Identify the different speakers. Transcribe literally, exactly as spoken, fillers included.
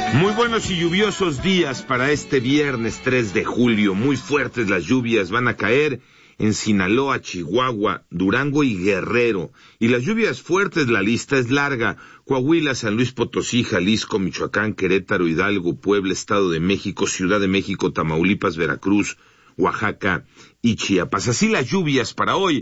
Speaker 1: Muy buenos y lluviosos días para este viernes tres de julio. Muy fuertes las lluvias van a caer en Sinaloa, Chihuahua, Durango y Guerrero. Y las lluvias fuertes, la lista es larga. Coahuila, San Luis Potosí, Jalisco, Michoacán, Querétaro, Hidalgo, Puebla, Estado de México, Ciudad de México, Tamaulipas, Veracruz, Oaxaca y Chiapas. Así las lluvias para hoy.